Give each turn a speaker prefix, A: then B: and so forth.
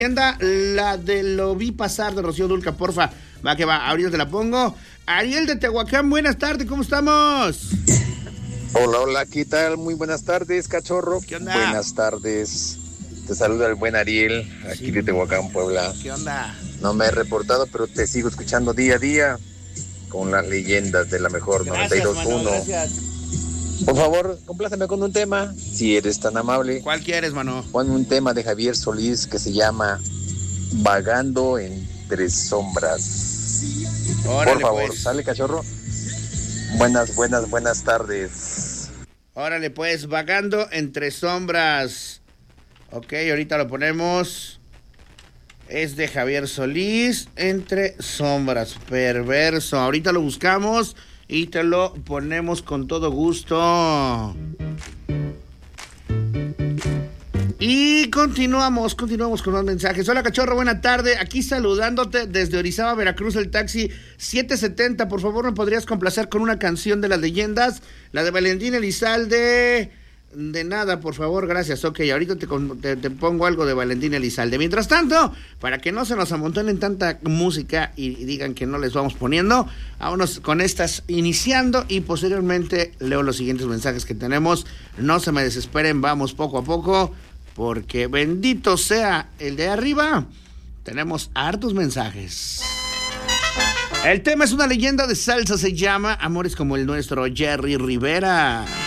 A: Anda, la de Lo vi pasar de Rocío Dulca, porfa. Va que va, ahorita te la pongo. Ariel de Tehuacán, buenas tardes, ¿cómo estamos?
B: Hola, ¿qué tal? Muy buenas tardes, cachorro.
A: ¿Qué onda?
B: Buenas tardes. Te saluda el buen Ariel, aquí de Tehuacán, Puebla.
A: ¿Qué onda?
B: No me he reportado, pero te sigo escuchando día a día con las leyendas de la mejor.
A: Gracias,
B: 92.1.
A: mano, gracias.
B: Por favor, compláceme con un tema, si eres tan amable.
A: ¿Cuál quieres, mano?
B: Pon un tema de Javier Solís que se llama Vagando entre sombras.
A: Órale,
B: Por favor,
A: pues.
B: ¿sale, cachorro? Buenas tardes.
A: Órale, pues, Vagando entre sombras. Ok, ahorita lo ponemos. Es de Javier Solís, Entre sombras, perverso. Ahorita lo buscamos y te lo ponemos con todo gusto. Y continuamos con más mensajes. Hola, cachorro, buena tarde. Aquí saludándote desde Orizaba, Veracruz, el taxi 770. Por favor, ¿me podrías complacer con una canción de las leyendas? La de Valentín Elizalde. De nada, por favor, gracias. Ok, ahorita te pongo algo de Valentín Elizalde. Mientras tanto, para que no se nos amontonen tanta música y digan que no les vamos poniendo, vámonos con estas iniciando y posteriormente leo los siguientes mensajes que tenemos. No se me desesperen, vamos poco a poco, porque bendito sea el de arriba. Tenemos hartos mensajes. El tema es una leyenda de salsa, se llama Amores como el nuestro, Jerry Rivera.